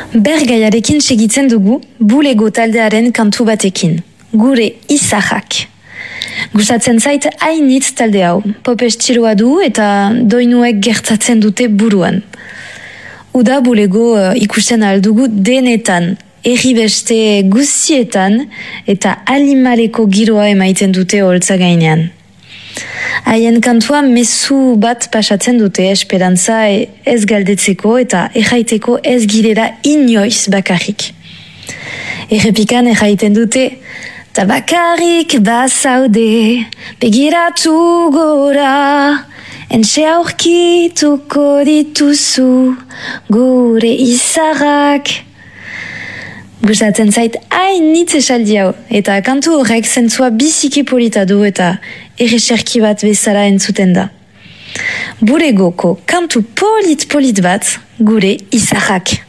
Bergaiarekin segitzen dugu Bulego taldearen kantu batekin, gure izarrak. Gustatzen zait hainitz talde hau, pop estiloa du eta doinuek gertatzen dute buruan. Uda Bulego ikusten aldugu denetan, herri beste guztietan eta animaleko giroa emaiten dute holtza gainean. Haien kantua mezu bat pasatzen dute esperantza ez galdetzeko eta erraiteko ez girera inoiz bakarrik. Errepikan erraiten dute, ta bakarrik bazaude, begiratu gora, entxe aurkituko dituzu, gure izarrak. Gustatzen zait hainitz esaldi hau, eta kantu horrek zentzua biziki polita du eta erreserki bat bezala entzuten da. Bulegoko kantu polit bat, gure izarrak.